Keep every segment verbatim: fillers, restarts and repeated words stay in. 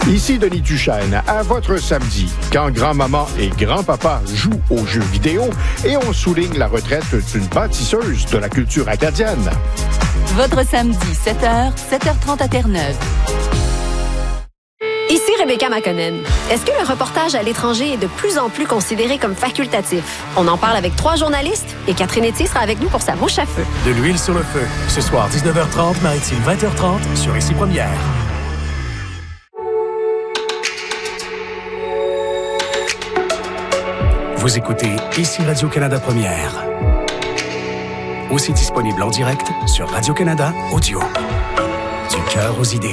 Ici Denis Duchesne, à votre samedi, quand grand-maman et grand-papa jouent aux jeux vidéo et on souligne la retraite d'une bâtisseuse de la culture acadienne. Votre samedi, sept heures, sept heures trente à Terre-Neuve. Ici Rebecca McConnell. Est-ce que le reportage à l'étranger est de plus en plus considéré comme facultatif? On en parle avec trois journalistes et Catherine Etier sera avec nous pour sa bouche à feu. De l'huile sur le feu. Ce soir, dix-neuf heures trente, Maritime vingt heures trente sur Ici Première. Vous écoutez Ici Radio-Canada Première. Aussi disponible en direct sur Radio-Canada Audio. Du cœur aux idées.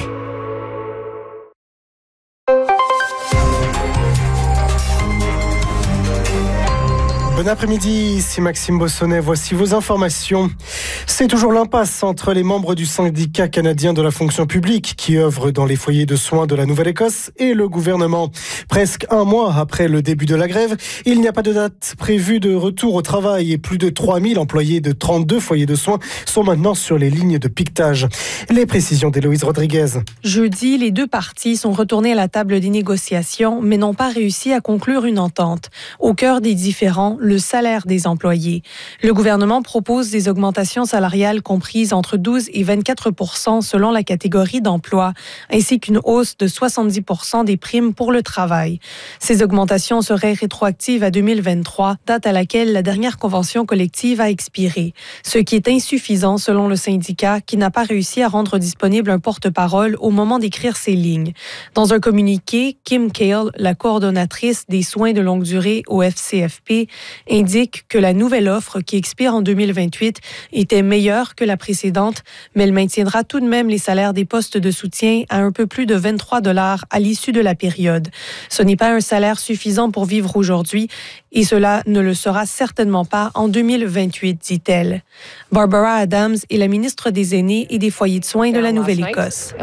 Bon après-midi, ici Maxime Bossonnet. Voici vos informations. C'est toujours l'impasse entre les membres du syndicat canadien de la fonction publique qui œuvrent dans les foyers de soins de la Nouvelle-Écosse et le gouvernement. Presque un mois après le début de la grève, il n'y a pas de date prévue de retour au travail et plus de trois mille employés de trente-deux foyers de soins sont maintenant sur les lignes de piquetage. Les précisions d'Héloïse Rodriguez. Jeudi, les deux parties sont retournées à la table des négociations, mais n'ont pas réussi à conclure une entente. Au cœur des différends, le salaire des employés. Le gouvernement propose des augmentations salariales comprises entre douze et vingt-quatre pour cent selon la catégorie d'emploi, ainsi qu'une hausse de soixante-dix pour cent des primes pour le travail. Ces augmentations seraient rétroactives à deux mille vingt-trois, date à laquelle la dernière convention collective a expiré, ce qui est insuffisant selon le syndicat qui n'a pas réussi à rendre disponible un porte-parole au moment d'écrire ces lignes. Dans un communiqué, Kim Cale, la coordonnatrice des soins de longue durée au F C F P, indique que la nouvelle offre qui expire en deux mille vingt-huit était meilleure que la précédente, mais elle maintiendra tout de même les salaires des postes de soutien à un peu plus de vingt-trois dollars à l'issue de la période. Ce n'est pas un salaire suffisant pour vivre aujourd'hui et cela ne le sera certainement pas en deux mille vingt-huit, dit-elle. Barbara Adams est la ministre des Aînés et des foyers de soins de la Nouvelle-Écosse.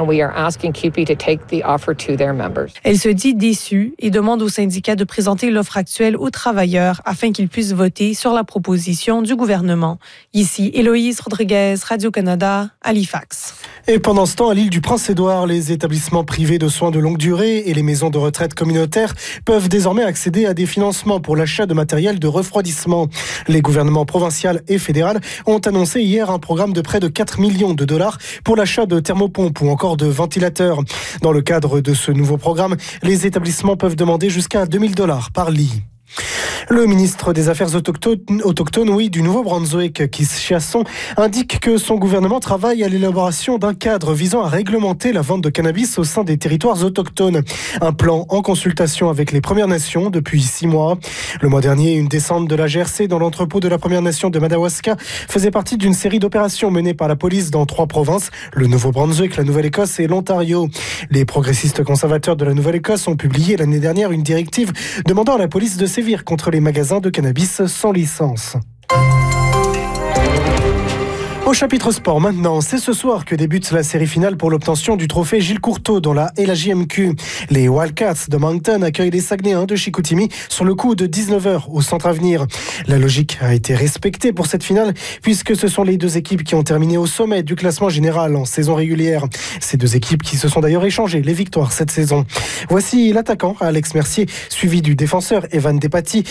Elle se dit déçue et demande au syndicat de présenter l'offre actuelle aux travailleurs afin qu'ils puissent voter sur la proposition du gouvernement. Ici, Héloïse Rodriguez, Radio-Canada, Halifax. Et pendant ce temps, à l'île du Prince-Édouard, les établissements privés de soins de longue durée et les maisons de retraite communautaires peuvent désormais accéder à des financements pour l'achat de matériel de refroidissement. Les gouvernements provincial et fédéral ont annoncé hier un programme de près de quatre millions de dollars pour l'achat de thermopompes ou encore de ventilateurs. Dans le cadre de ce nouveau programme, les établissements peuvent demander jusqu'à deux mille dollars par lit. Le ministre des Affaires autochtones, autochtones oui, du Nouveau-Brunswick, Keith Chiasson, indique que son gouvernement travaille à l'élaboration d'un cadre visant à réglementer la vente de cannabis au sein des territoires autochtones. Un plan en consultation avec les Premières Nations depuis six mois. Le mois dernier, une descente de la G R C dans l'entrepôt de la Première Nation de Madawaska faisait partie d'une série d'opérations menées par la police dans trois provinces, le Nouveau-Brunswick, la Nouvelle-Écosse et l'Ontario. Les progressistes conservateurs de la Nouvelle-Écosse ont publié l'année dernière une directive demandant à la police de sévir contre les magasins de cannabis sans licence. Au chapitre sport maintenant, c'est ce soir que débute la série finale pour l'obtention du trophée Gilles Courteau dans la L A J M Q. Les Wildcats de Moncton accueillent les Saguenayens de Chicoutimi sur le coup de dix-neuf heures au Centre Avenir. La logique a été respectée pour cette finale puisque ce sont les deux équipes qui ont terminé au sommet du classement général en saison régulière. Ces deux équipes qui se sont d'ailleurs échangées les victoires cette saison. Voici l'attaquant Alex Mercier suivi du défenseur Evan Despatie